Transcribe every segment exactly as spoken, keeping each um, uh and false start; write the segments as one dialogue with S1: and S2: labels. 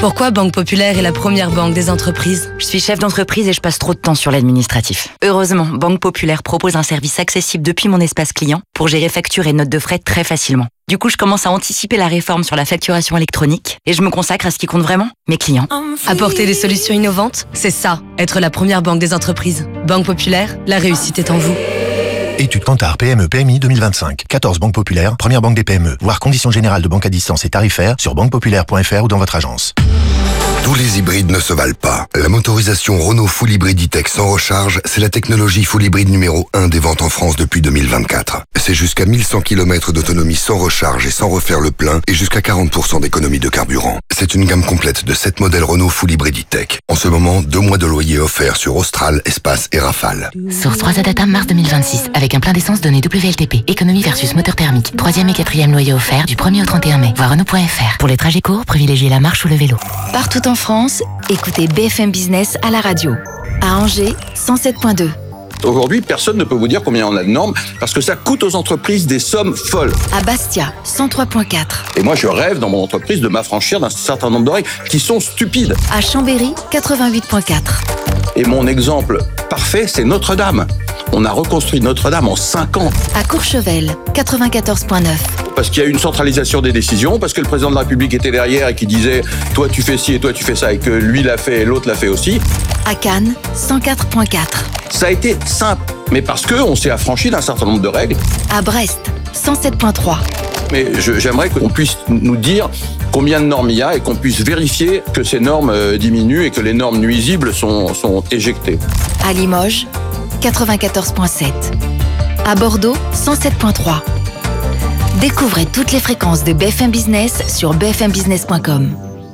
S1: Pourquoi Banque Populaire est la première banque des entreprises?
S2: Je suis chef d'entreprise et je passe trop de temps sur l'administratif. Heureusement, Banque Populaire propose un service accessible depuis mon espace client pour gérer factures et notes de frais très facilement. Du coup, je commence à anticiper la réforme sur la facturation électronique et je me consacre à ce qui compte vraiment, mes clients.
S1: Apporter des solutions innovantes, c'est ça, être la première banque des entreprises. Banque Populaire, la réussite est en vous.
S3: Étude Kantar P M E P M I deux mille vingt-cinq. quatorze banques populaires, première banque des P M E. Voir conditions générales de banque à distance et tarifaires sur banque populaire point f r ou dans votre agence.
S4: Tous les hybrides ne se valent pas. La motorisation Renault Full Hybrid E-Tech sans recharge, c'est la technologie Full Hybrid numéro un des ventes en France depuis deux mille vingt-quatre. C'est jusqu'à mille cent kilomètres d'autonomie sans recharge et sans refaire le plein et jusqu'à quarante pour cent d'économie de carburant. C'est une gamme complète de sept modèles Renault Full Hybrid E-Tech. En ce moment, deux mois de loyer offerts sur Austral, Espace et Rafale.
S5: Source trois A Data mars deux mille vingt-six, avec un plein d'essence donné W L T P. Économie versus moteur thermique. Troisième et quatrième loyer offert du premier au trente et un mai. Voir Renault point f r. Pour les trajets courts, privilégiez la marche ou le vélo.
S6: Partout en France, écoutez B F M Business à la radio. À Angers, cent sept virgule deux.
S7: Aujourd'hui, personne ne peut vous dire combien on a de normes parce que ça coûte aux entreprises des sommes folles.
S6: À Bastia, cent trois virgule quatre.
S7: Et moi, je rêve dans mon entreprise de m'affranchir d'un certain nombre de règles qui sont stupides.
S6: À Chambéry, quatre-vingt-huit virgule quatre.
S7: Et mon exemple parfait, c'est Notre-Dame. On a reconstruit Notre-Dame en cinq ans.
S6: À Courchevel, quatre-vingt-quatorze virgule neuf.
S7: Parce qu'il y a eu une centralisation des décisions, parce que le président de la République était derrière et qui disait « toi tu fais ci et toi tu fais ça » et que lui l'a fait et l'autre l'a fait aussi.
S6: À Cannes, cent quatre virgule quatre.
S7: Ça a été simple, mais parce qu'on s'est affranchi d'un certain nombre de règles.
S6: À Brest, cent sept virgule trois.
S7: Mais je, j'aimerais qu'on puisse nous dire combien de normes il y a et qu'on puisse vérifier que ces normes euh, diminuent et que les normes nuisibles sont, sont éjectées.
S6: À Limoges, quatre-vingt-quatorze virgule sept. À Bordeaux, cent sept virgule trois. Découvrez toutes les fréquences de B F M Business sur b f m business point com.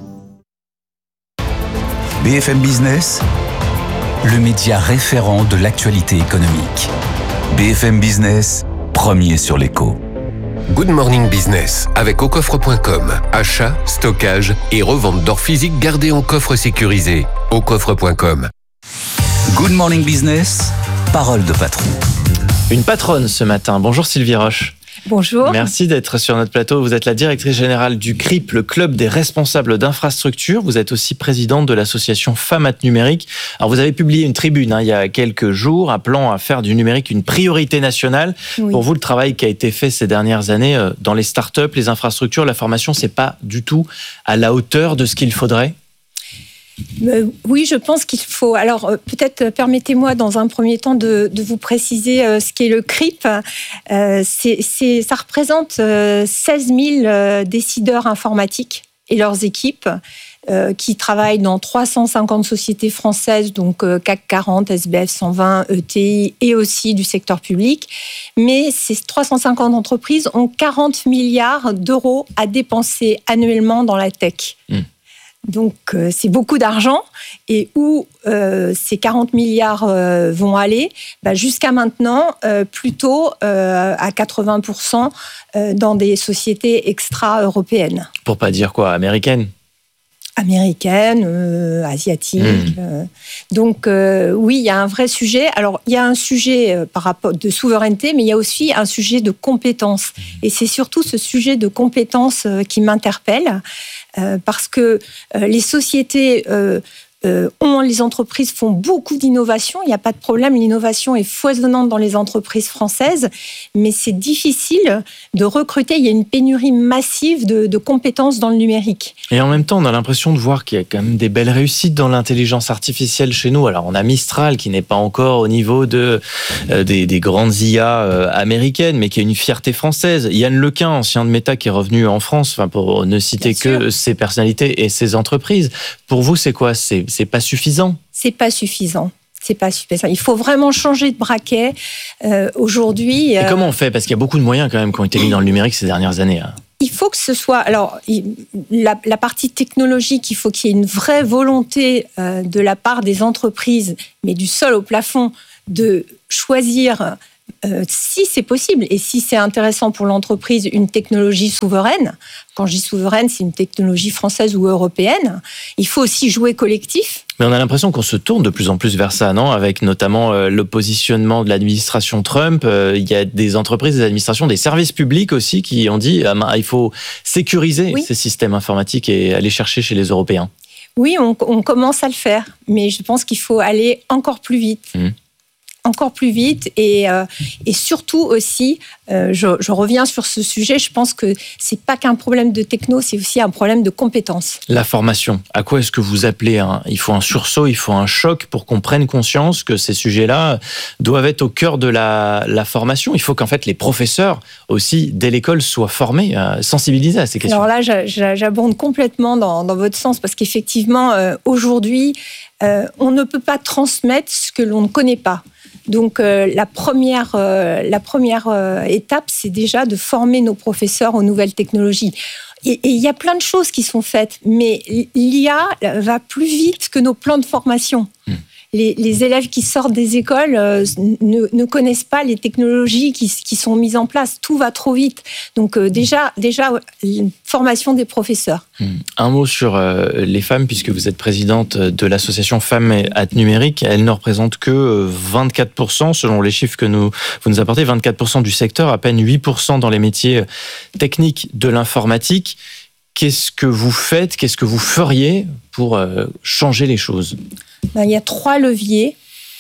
S8: B F M Business, le média référent de l'actualité économique. B F M Business, premier sur l'écho.
S9: Good Morning Business avec au coffre point com. Achat, stockage et revente d'or physique gardé en coffre sécurisé. au coffre point com.
S8: Good Morning Business, parole de patron.
S10: Une patronne ce matin. Bonjour Sylvie Roche.
S11: Bonjour.
S10: Merci d'être sur notre plateau. Vous êtes la directrice générale du C R I P, le Club des responsables d'infrastructures. Vous êtes aussi présidente de l'association Femmes Numérique. Alors, vous avez publié une tribune hein, il y a quelques jours appelant à faire du numérique une priorité nationale. Oui. Pour vous, le travail qui a été fait ces dernières années euh, dans les startups, les infrastructures, la formation, c'est pas du tout à la hauteur de ce qu'il faudrait ?
S11: Euh, oui, je pense qu'il faut... Alors, euh, peut-être, euh, permettez-moi, dans un premier temps, de, de vous préciser euh, ce qu'est le C R I P. Euh, c'est, c'est, ça représente euh, seize mille euh, décideurs informatiques et leurs équipes euh, qui travaillent dans trois cent cinquante sociétés françaises, donc euh, C A C quarante, S B F cent vingt, E T I et aussi du secteur public. Mais ces trois cent cinquante entreprises ont quarante milliards d'euros à dépenser annuellement dans la tech. Mmh. Donc, euh, c'est beaucoup d'argent. Et où euh, ces quarante milliards euh, vont aller ? Bah, jusqu'à maintenant, euh, plutôt euh, à quatre-vingts pour cent euh, dans des sociétés extra-européennes.
S10: Pour pas dire quoi, américaines ?
S11: Américaines, euh, asiatiques. Mmh. Euh. Donc, euh, oui, il y a un vrai sujet. Alors, il y a un sujet euh, par rapport de souveraineté, mais il y a aussi un sujet de compétences. Mmh. Et c'est surtout ce sujet de compétences euh, qui m'interpelle. Euh, parce que euh, les sociétés euh, euh, ont, les entreprises font beaucoup d'innovation, il n'y a pas de problème, l'innovation est foisonnante dans les entreprises françaises, mais c'est difficile de recruter, il y a une pénurie massive de, de compétences dans le numérique.
S10: Et en même temps, on a l'impression de voir qu'il y a quand même des belles réussites dans l'intelligence artificielle chez nous. Alors, on a Mistral qui n'est pas encore au niveau de, euh, des, des grandes I A euh, américaines, mais qui a une fierté française. Yann Lequin, ancien de Meta, qui est revenu en France, enfin, pour ne citer Bien que sûr. Ses personnalités et ses entreprises. Pour vous, c'est quoi ? C'est, c'est pas suffisant ?
S11: C'est pas suffisant. C'est pas suffisant. Il faut vraiment changer de braquet euh, aujourd'hui.
S10: Et euh... comment on fait ? Parce qu'il y a beaucoup de moyens quand même qui ont été mis dans le numérique ces dernières années. Hein.
S11: Il faut que ce soit... Alors, la, la partie technologique, il faut qu'il y ait une vraie volonté euh, de la part des entreprises, mais du sol au plafond, de choisir, euh, si c'est possible, et si c'est intéressant pour l'entreprise, une technologie souveraine. Quand je dis souveraine, c'est une technologie française ou européenne. Il faut aussi jouer collectif.
S10: Mais on a l'impression qu'on se tourne de plus en plus vers ça, non ? Avec notamment euh, le positionnement de l'administration Trump. Euh, il y a des entreprises, des administrations, des services publics aussi qui ont dit ah, il faut sécuriser oui. ces systèmes informatiques et aller chercher chez les Européens.
S11: Oui, on, on commence à le faire, mais je pense qu'il faut aller encore plus vite. Mmh. Encore plus vite et, euh, et surtout aussi, euh, je, je reviens sur ce sujet, je pense que c'est pas qu'un problème de techno, c'est aussi un problème de compétences.
S10: La formation, à quoi est-ce que vous appelez un, il faut un sursaut, il faut un choc pour qu'on prenne conscience que ces sujets-là doivent être au cœur de la, la formation. Il faut qu'en fait les professeurs aussi, dès l'école, soient formés, euh, sensibilisés à ces questions.
S11: Alors là, j'abonde complètement dans, dans votre sens parce qu'effectivement, euh, aujourd'hui, euh, on ne peut pas transmettre ce que l'on ne connaît pas. Donc euh, la première, euh, la première euh, étape, c'est déjà de former nos professeurs aux nouvelles technologies. Et il y a plein de choses qui sont faites, mais l'I A va plus vite que nos plans de formation. Mmh. Les, les élèves qui sortent des écoles euh, ne, ne connaissent pas les technologies qui, qui sont mises en place. Tout va trop vite. Donc euh, déjà, déjà, une formation des professeurs.
S10: Un mot sur euh, les femmes, puisque vous êtes présidente de l'association Femmes at Numérique. Elles ne représentent que vingt-quatre pour cent, selon les chiffres que nous, vous nous apportez, vingt-quatre pour cent du secteur, à peine huit pour cent dans les métiers techniques de l'informatique. Qu'est-ce que vous faites, qu'est-ce que vous feriez pour euh, changer les choses ?
S11: Ben, il y a trois leviers.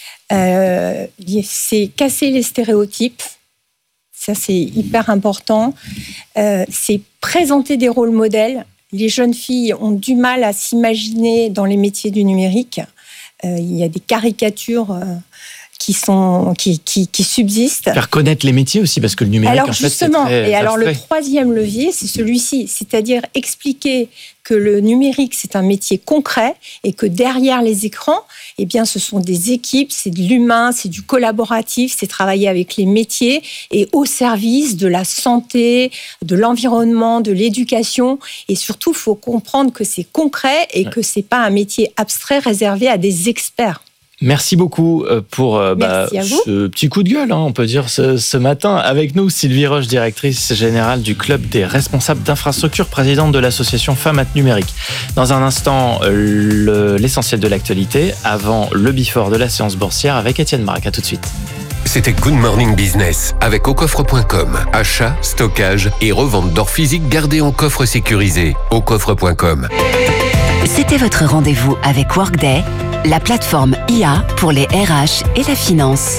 S11: Euh, c'est casser les stéréotypes. Ça, c'est hyper important. Euh, c'est présenter des rôles modèles. Les jeunes filles ont du mal à s'imaginer dans les métiers du numérique. Euh, il y a des caricatures euh, qui, sont, qui, qui, qui subsistent.
S10: Faire connaître les métiers aussi, parce que le numérique,
S11: alors,
S10: en fait,
S11: justement,
S10: c'est très
S11: et alors
S10: abstrait.
S11: Le troisième levier, c'est celui-ci, c'est-à-dire expliquer que le numérique, c'est un métier concret et que derrière les écrans, eh bien, ce sont des équipes, c'est de l'humain, c'est du collaboratif, c'est travailler avec les métiers et au service de la santé, de l'environnement, de l'éducation. Et surtout, il faut comprendre que c'est concret et ouais. que ce n'est pas un métier abstrait réservé à des experts.
S10: Merci beaucoup pour bah, ce petit coup de gueule, hein, on peut dire, ce, ce matin. Avec nous, Sylvie Roche, directrice générale du Club des responsables d'infrastructure, présidente de l'association Femmes at Numérique. Dans un instant, le, l'essentiel de l'actualité, avant le before de la séance boursière avec Étienne Marc. À tout de suite.
S9: C'était Good Morning Business avec au coffre point com. Achat, stockage et revente d'or physique gardé en coffre sécurisé. au coffre point com.
S12: C'était votre rendez-vous avec Workday, la plateforme I A pour les R H et la finance.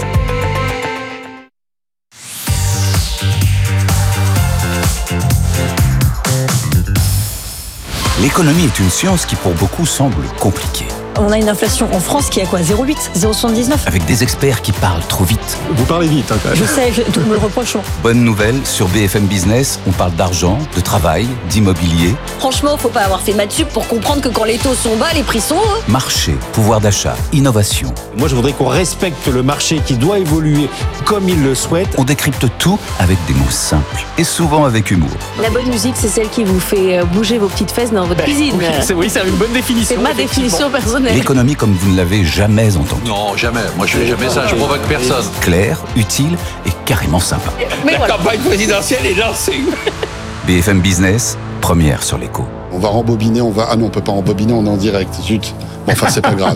S8: L'économie est une science qui pour beaucoup semble compliquée.
S13: On a une inflation en France qui est à quoi zéro virgule huit, zéro virgule soixante-dix-neuf.
S8: Avec des experts qui parlent trop vite.
S14: Vous parlez vite, hein, quand même.
S13: Je sais, je, tout me le reproche.
S8: Bonne nouvelle, sur B F M Business, on parle d'argent, de travail, d'immobilier.
S13: Franchement, faut pas avoir fait maths sup pour comprendre que quand les taux sont bas, les prix sont hauts.
S8: Marché, pouvoir d'achat, innovation.
S14: Moi, je voudrais qu'on respecte le marché qui doit évoluer comme il le souhaite.
S8: On décrypte tout avec des mots simples et souvent avec humour.
S15: La bonne musique, c'est celle qui vous fait bouger vos petites fesses dans votre
S10: ben,
S15: cuisine.
S10: Oui, c'est, oui, c'est une bonne définition.
S15: C'est ma définition personnelle.
S8: L'économie comme vous ne l'avez jamais entendue.
S16: Non, jamais. Moi, je fais jamais ça. Je provoque personne.
S8: Clair, utile et carrément sympa.
S16: Mais La voilà. campagne présidentielle est lancée.
S8: B F M Business, première sur l'écho.
S17: On va rembobiner, on va... Ah non, on peut pas rembobiner, on est en direct. Zut. Bon, enfin, c'est pas grave.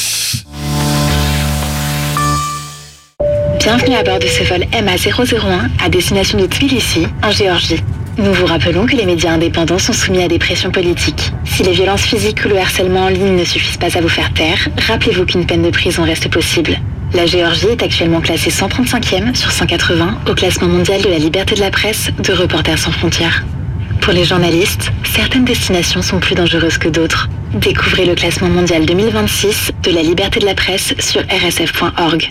S18: Bienvenue à bord de ce vol M A zéro zéro un à destination de Tbilissi, en Géorgie. Nous vous rappelons que les médias indépendants sont soumis à des pressions politiques. Si les violences physiques ou le harcèlement en ligne ne suffisent pas à vous faire taire, rappelez-vous qu'une peine de prison reste possible. La Géorgie est actuellement classée cent trente-cinquième sur cent quatre-vingts au classement mondial de la liberté de la presse de Reporters sans frontières. Pour les journalistes, certaines destinations sont plus dangereuses que d'autres. Découvrez le classement mondial deux mille vingt-six de la liberté de la presse sur r s f point org.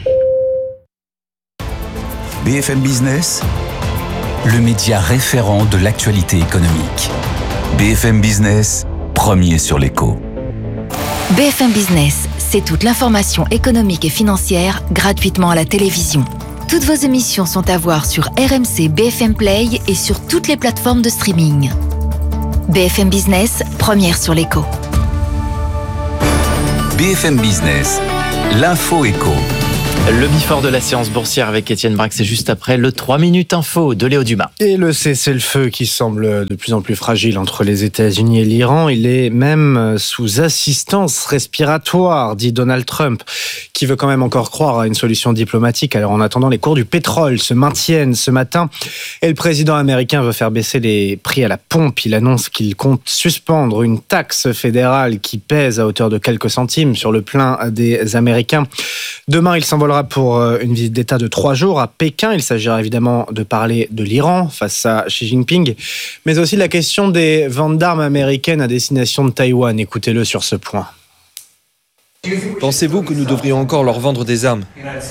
S8: B F M Business, le média référent de l'actualité économique. B F M Business, premier sur l'écho.
S6: B F M Business, c'est toute l'information économique et financière gratuitement à la télévision. Toutes vos émissions sont à voir sur R M C B F M Play et sur toutes les plateformes de streaming. B F M Business, première sur l'écho.
S8: B F M Business, l'info écho.
S10: Le Before de la séance boursière avec Étienne Braque, c'est juste après le trois minutes info de Léo Dumas.
S19: Et le cessez-le-feu qui semble de plus en plus fragile entre les États-Unis et l'Iran, il est même sous assistance respiratoire, dit Donald Trump, qui veut quand même encore croire à une solution diplomatique. Alors en attendant, les cours du pétrole se maintiennent ce matin et le président américain veut faire baisser les prix à la pompe. Il annonce qu'il compte suspendre une taxe fédérale qui pèse à hauteur de quelques centimes sur le plein des Américains. Demain, il s'envolera pour une visite d'État de trois jours à Pékin. Il s'agira évidemment de parler de l'Iran face à Xi Jinping, mais aussi de la question des ventes d'armes américaines à destination de Taïwan. Écoutez-le sur ce point.
S20: Pensez-vous que nous devrions encore leur vendre des armes ?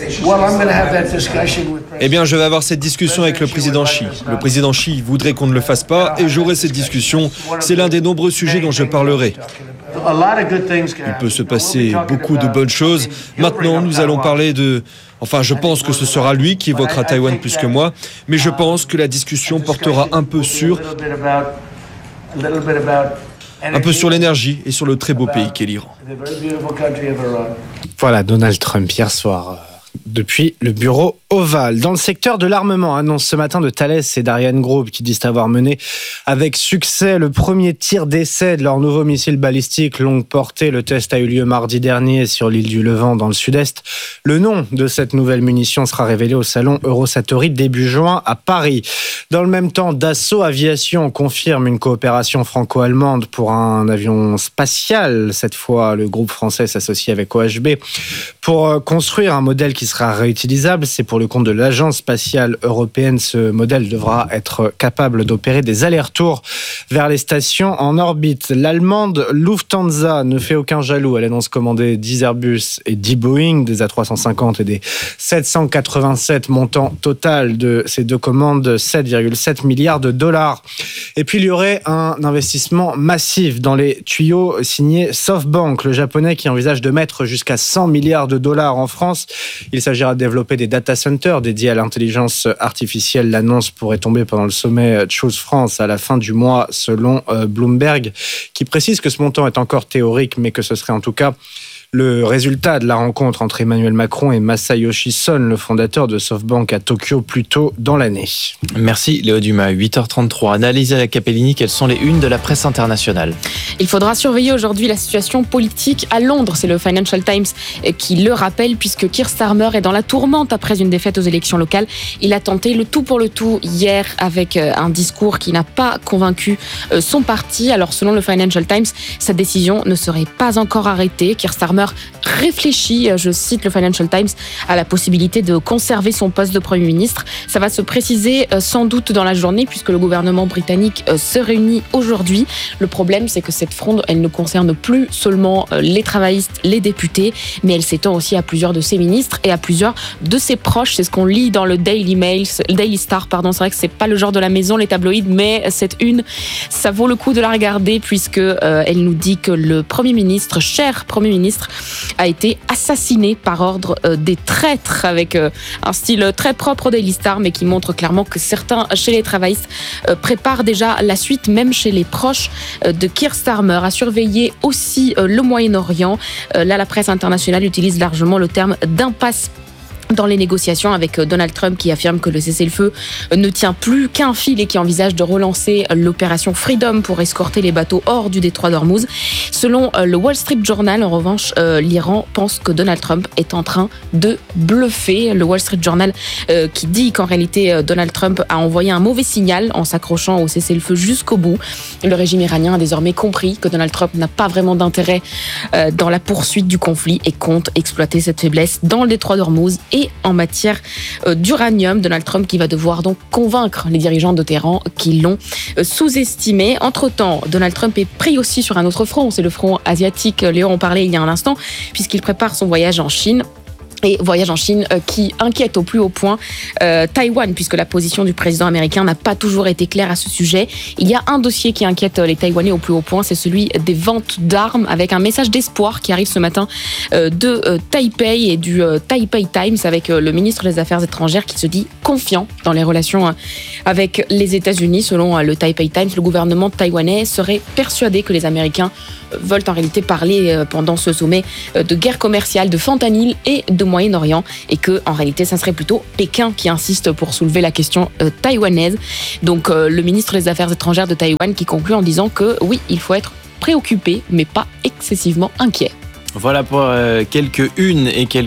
S20: Eh bien, je vais avoir cette discussion avec le président Xi. Le président Xi voudrait qu'on ne le fasse pas et j'aurai cette discussion. C'est l'un des nombreux sujets dont je parlerai. Il peut se passer beaucoup de bonnes choses. Maintenant, nous allons parler de... Enfin, je pense que ce sera lui qui évoquera Taïwan plus que moi, mais je pense que la discussion portera un peu sur... un peu sur l'énergie et sur le très beau pays qu'est l'Iran.
S19: Voilà, Donald Trump hier soir, depuis le bureau ovale. Dans le secteur de l'armement, annonce ce matin de Thales et d'Ariane Group qui disent avoir mené avec succès le premier tir d'essai de leur nouveau missile balistique longue portée. Le test a eu lieu mardi dernier sur l'île du Levant dans le sud-est. Le nom de cette nouvelle munition sera révélé au salon Eurosatory début juin à Paris. Dans le même temps, Dassault Aviation confirme une coopération franco-allemande pour un avion spatial. Cette fois, le groupe français s'associe avec O H B pour construire un modèle qui sera réutilisable. C'est pour le compte de l'Agence spatiale européenne. Ce modèle devra être capable d'opérer des allers-retours vers les stations en orbite. L'allemande Lufthansa ne fait aucun jaloux. Elle annonce commander dix Airbus et dix Boeing, des A trois cent cinquante et des sept cent quatre-vingt-sept. Montant total de ces deux commandes, sept virgule sept milliards de dollars. Et puis il y aurait un investissement massif dans les tuyaux signé SoftBank, le japonais qui envisage de mettre jusqu'à cent milliards de dollars en France. Il s'agira de développer des data centers dédiés à l'intelligence artificielle. L'annonce pourrait tomber pendant le sommet Choose France à la fin du mois, selon Bloomberg, qui précise que ce montant est encore théorique, mais que ce serait en tout cas le résultat de la rencontre entre Emmanuel Macron et Masayoshi Son, le fondateur de SoftBank à Tokyo, plus tôt dans l'année.
S10: Merci Léo Dumas. huit heures trente-trois. Analyse à la Capellini, quelles sont les unes de la presse internationale ?
S21: Il faudra surveiller aujourd'hui la situation politique à Londres. C'est le Financial Times qui le rappelle, puisque Keir Starmer est dans la tourmente après une défaite aux élections locales. Il a tenté le tout pour le tout hier avec un discours qui n'a pas convaincu son parti. Alors selon le Financial Times, sa décision ne serait pas encore arrêtée. Keir Starmer réfléchit, je cite le Financial Times, à la possibilité de conserver son poste de Premier ministre. Ça va se préciser sans doute dans la journée puisque le gouvernement britannique se réunit aujourd'hui. Le problème, c'est que cette fronde, elle ne concerne plus seulement les travaillistes, les députés, mais elle s'étend aussi à plusieurs de ses ministres et à plusieurs de ses proches. C'est ce qu'on lit dans le Daily Mail, le Daily Star, pardon. C'est vrai que c'est pas le genre de la maison, les tabloïds, mais cette une, ça vaut le coup de la regarder puisque euh, elle nous dit que le Premier ministre, cher Premier ministre, a été assassiné par ordre euh, des traîtres, avec euh, un style très propre au Daily Star, mais qui montre clairement que certains, chez les travaillistes, euh, préparent déjà la suite, même chez les proches euh, de Keir Starmer. À surveiller aussi euh, le Moyen-Orient. Euh, là, la presse internationale utilise largement le terme d'impasse dans les négociations avec Donald Trump qui affirme que le cessez-le-feu ne tient plus qu'un fil et qui envisage de relancer l'opération Freedom pour escorter les bateaux hors du détroit d'Ormuz. Selon le Wall Street Journal, en revanche, l'Iran pense que Donald Trump est en train de bluffer. Le Wall Street Journal qui dit qu'en réalité Donald Trump a envoyé un mauvais signal en s'accrochant au cessez-le-feu jusqu'au bout. Le régime iranien a désormais compris que Donald Trump n'a pas vraiment d'intérêt dans la poursuite du conflit et compte exploiter cette faiblesse dans le détroit d'Ormuz et en matière d'uranium. Donald Trump qui va devoir donc convaincre les dirigeants de Téhéran qui l'ont sous-estimé. Entre-temps, Donald Trump est pris aussi sur un autre front, c'est le front asiatique. Léon en parlait il y a un instant, puisqu'il prépare son voyage en Chine. Et voyage en Chine euh, qui inquiète au plus haut point euh, Taïwan, puisque la position du président américain n'a pas toujours été claire à ce sujet. Il y a un dossier qui inquiète les Taïwanais au plus haut point, c'est celui des ventes d'armes, avec un message d'espoir qui arrive ce matin euh, de euh, Taipei et du euh, Taipei Times, avec euh, le ministre des Affaires étrangères qui se dit confiant dans les relations euh, avec les États-Unis. Selon euh, le Taipei Times, le gouvernement taïwanais serait persuadé que les Américains euh, veulent en réalité parler euh, pendant ce sommet euh, de guerre commerciale, de fentanyl et de Moyen-Orient et que en réalité, ça serait plutôt Pékin qui insiste pour soulever la question euh, taïwanaise. Donc euh, le ministre des Affaires étrangères de Taïwan qui conclut en disant que oui, il faut être préoccupé, mais pas excessivement inquiet.
S10: Voilà pour euh, quelques unes et quelques